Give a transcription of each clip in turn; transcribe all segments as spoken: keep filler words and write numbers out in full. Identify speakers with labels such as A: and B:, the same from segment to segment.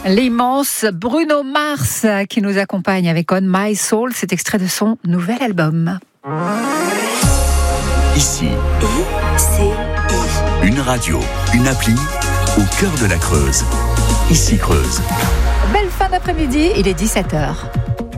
A: L'immense Bruno Mars qui nous accompagne avec On My Soul, cet extrait de son nouvel album.
B: Ici,
C: I C I.
B: Une radio, une appli au cœur de la Creuse. Ici Creuse.
A: Belle fin d'après-midi, il est dix-sept heures.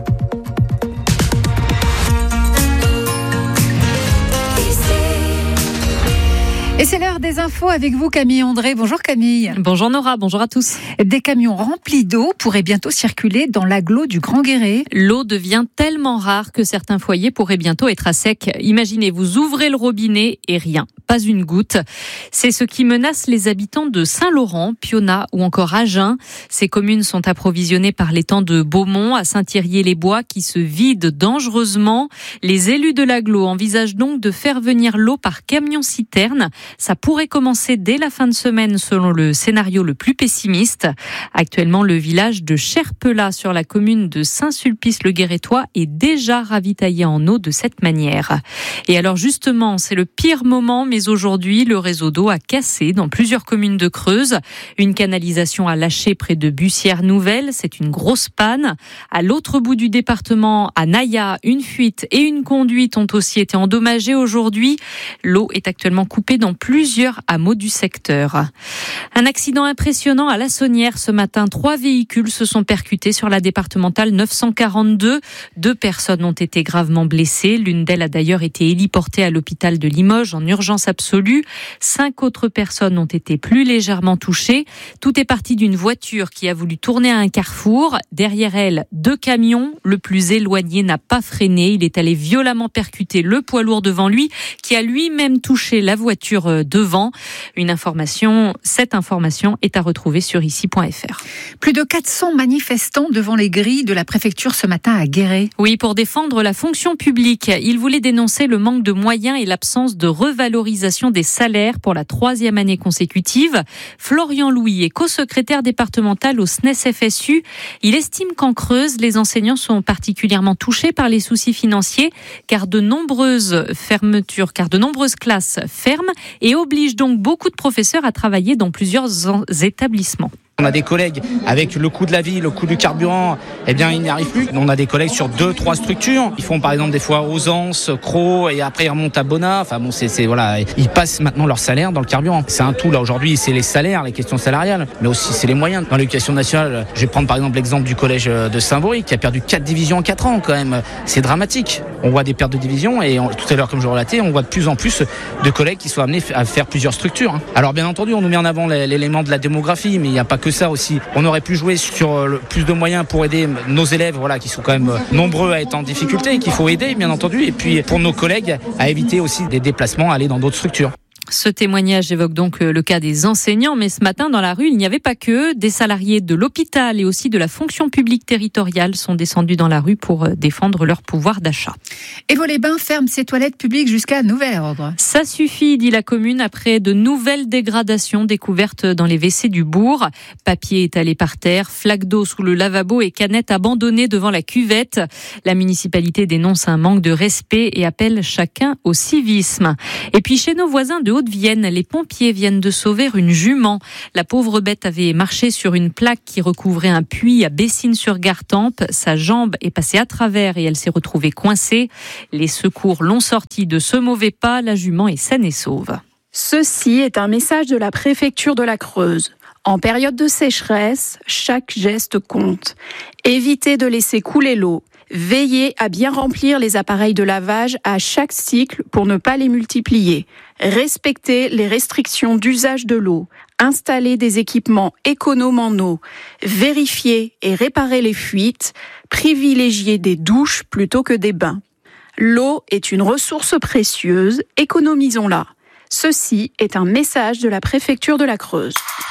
A: Et c'est l'heure des infos avec vous, Camille André. Bonjour Camille.
D: Bonjour Nora, bonjour à tous.
A: Des camions remplis d'eau pourraient bientôt circuler dans l'agglo du Grand Guéret.
D: L'eau devient tellement rare que certains foyers pourraient bientôt être à sec. Imaginez, vous ouvrez le robinet et rien, pas une goutte. C'est ce qui menace les habitants de Saint-Laurent, Pionnat ou encore Agen. Ces communes sont approvisionnées par l'étang de Beaumont à Saint-Thierry-les-Bois qui se vide dangereusement. Les élus de l'agglo envisagent donc de faire venir l'eau par camion-citerne. Ça pourrait commencer dès la fin de semaine selon le scénario le plus pessimiste. Actuellement, le village de Cherpelat sur la commune de Saint-Sulpice-le-Guérétois est déjà ravitaillé en eau de cette manière. Et alors justement, c'est le pire moment, mais aujourd'hui, le réseau d'eau a cassé dans plusieurs communes de Creuse. Une canalisation a lâché près de Bussière-Nouvelle, c'est une grosse panne. À l'autre bout du département, à Naya, une fuite et une conduite ont aussi été endommagées aujourd'hui. L'eau est actuellement coupée dans plusieurs hameaux du secteur. Un accident impressionnant à La Saunière ce matin. Trois véhicules se sont percutés sur la départementale neuf cent quarante-deux. Deux personnes ont été gravement blessées. L'une d'elles a d'ailleurs été héliportée à l'hôpital de Limoges en urgence absolue. Cinq autres personnes ont été plus légèrement touchées. Tout est parti d'une voiture qui a voulu tourner à un carrefour. Derrière elle, deux camions. Le plus éloigné n'a pas freiné. Il est allé violemment percuter le poids lourd devant lui qui a lui-même touché la voiture devant. Une information, cette information est à retrouver sur ici point f r.
A: Plus de quatre cents manifestants devant les grilles de la préfecture ce matin à Guéret.
D: Oui, pour défendre la fonction publique. Ils voulaient dénoncer le manque de moyens et l'absence de revalorisation des salaires pour la troisième année consécutive. Florian Louis est co-secrétaire départemental au S N E S F S U. Il estime qu'en Creuse, les enseignants sont particulièrement touchés par les soucis financiers car de nombreuses fermetures, car de nombreuses classes ferment et oblige donc beaucoup de professeurs à travailler dans plusieurs établissements.
E: On a des collègues avec le coût de la vie, le coût du carburant, eh bien ils n'y arrivent plus. On a des collègues sur deux, trois structures. Ils font par exemple des fois Ausence, Cros et après ils remontent à Bonnat. Enfin bon, c'est, c'est voilà, ils passent maintenant leur salaire dans le carburant. C'est un tout là aujourd'hui, c'est les salaires, les questions salariales, mais aussi c'est les moyens. Dans l'éducation nationale, je vais prendre par exemple l'exemple du collège de Saint-Vaury qui a perdu quatre divisions en quatre ans quand même. C'est dramatique. On voit des pertes de divisions et on, tout à l'heure comme je relatais, on voit de plus en plus de collègues qui sont amenés à faire plusieurs structures. Alors bien entendu, on nous met en avant l'élément de la démographie, mais il n'y a pas que que ça aussi. On aurait pu jouer sur le plus de moyens pour aider nos élèves, voilà, qui sont quand même nombreux à être en difficulté, qu'il faut aider, bien entendu, et puis pour nos collègues, à éviter aussi des déplacements, à aller dans d'autres structures.
D: Ce témoignage évoque donc le cas des enseignants, mais ce matin, dans la rue, il n'y avait pas que des salariés de l'hôpital et aussi de la fonction publique territoriale sont descendus dans la rue pour défendre leur pouvoir d'achat.
A: Et Vaux-les-Bains ferme ses toilettes publiques jusqu'à nouvel ordre.
D: Ça suffit, dit la commune, après de nouvelles dégradations découvertes dans les W C du bourg. Papier étalé par terre, flaques d'eau sous le lavabo et canettes abandonnées devant la cuvette. La municipalité dénonce un manque de respect et appelle chacun au civisme. Et puis chez nos voisins de Haute-Vienne, les pompiers viennent de sauver une jument. La pauvre bête avait marché sur une plaque qui recouvrait un puits à Bessines-sur-Gartempe. Sa jambe est passée à travers et elle s'est retrouvée coincée. Les secours l'ont sortie de ce mauvais pas. La jument est saine et sauve.
F: Ceci est un message de la préfecture de la Creuse. En période de sécheresse, chaque geste compte. Évitez de laisser couler l'eau. Veillez à bien remplir les appareils de lavage à chaque cycle pour ne pas les multiplier. Respectez les restrictions d'usage de l'eau. Installez des équipements économes en eau. Vérifiez et réparez les fuites. Privilégiez des douches plutôt que des bains. L'eau est une ressource précieuse, économisons-la. Ceci est un message de la préfecture de la Creuse.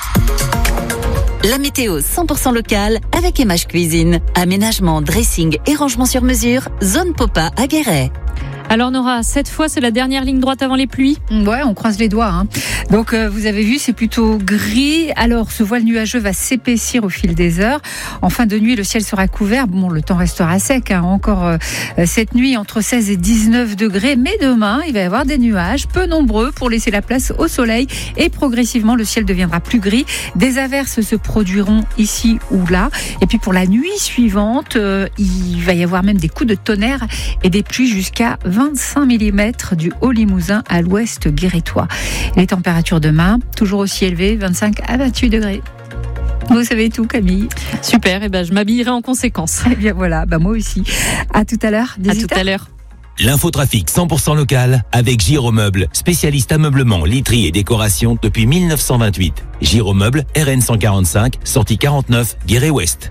C: La météo cent pour cent locale avec Emage Cuisine. Aménagement, dressing et rangement sur mesure, zone Popa à Guéret.
D: Alors Nora, cette fois c'est la dernière ligne droite avant les pluies.
A: Ouais, on croise les doigts. Hein. Donc euh, vous avez vu, c'est plutôt gris. Alors ce voile nuageux va s'épaissir au fil des heures. En fin de nuit, le ciel sera couvert. Bon, le temps restera sec. Hein. Encore euh, cette nuit entre seize et dix-neuf degrés. Mais demain, il va y avoir des nuages, peu nombreux pour laisser la place au soleil. Et progressivement, le ciel deviendra plus gris. Des averses se produiront ici ou là. Et puis pour la nuit suivante, euh, il va y avoir même des coups de tonnerre et des pluies jusqu'à vingt-cinq millimètres du Haut-Limousin à l'ouest guérétois. Les températures demain, toujours aussi élevées, vingt-cinq à vingt-huit degrés. Vous savez tout, Camille.
D: Super, et ben je m'habillerai en conséquence.
A: Eh bien voilà, bah moi aussi. À tout à l'heure.
D: À tout à l'heure.
B: L'infotrafic cent pour cent local avec Giromeuble, spécialiste ameublement, literie et décoration depuis mille neuf cent vingt-huit. Giromeuble, R N cent quarante-cinq, sortie quarante-neuf, Guéret-Ouest.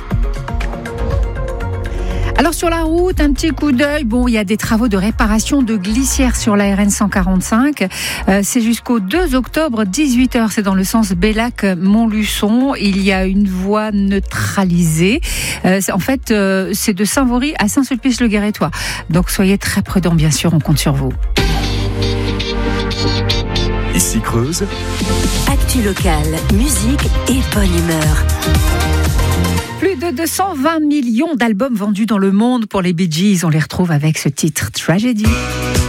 A: Alors sur la route, un petit coup d'œil. Bon, il y a des travaux de réparation de glissières sur la R N cent quarante-cinq. Euh, c'est jusqu'au deux octobre, dix-huit heures. C'est dans le sens Bellac-Montluçon. Il y a une voie neutralisée. Euh, en fait, euh, c'est de Saint-Vaury à Saint-Sulpice-le-Guérétois. Donc soyez très prudents, bien sûr. On compte sur vous.
B: Ici Creuse.
C: Actu locale, musique et bonne humeur.
A: Plus de deux cent vingt millions d'albums vendus dans le monde pour les Bee Gees. On les retrouve avec ce titre Tragedy.